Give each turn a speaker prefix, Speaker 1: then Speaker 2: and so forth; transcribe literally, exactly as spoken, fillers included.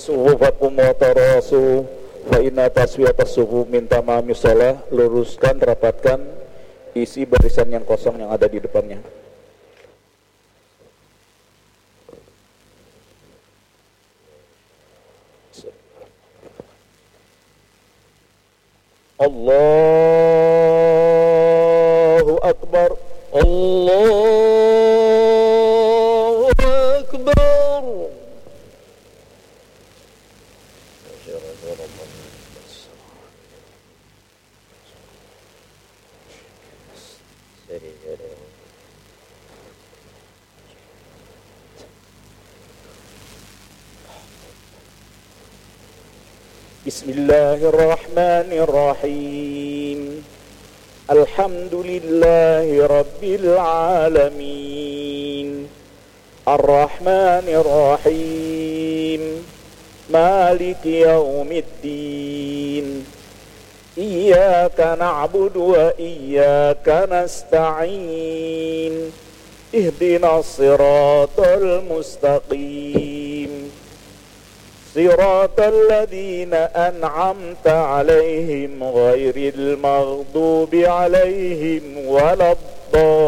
Speaker 1: sufufakum wa tarasu fa inna taswiyatas sufuf min tamamis shalah. Luruskan, rapatkan isi barisan yang kosong yang ada di depannya. Allahu Akbar. Allahu Akbar. Bismillahirrahmanirrahim. Alhamdulillahi rabbil alamin. Ar-Rahmanir-Rahim. Maliki yaumiddin. Iyyaka na'budu wa iyyaka nasta'in. Ihdinas siratal mustaqim. Siratal ladzina an'amta 'alaihim ghairil maghdubi 'alaihim waladdallin.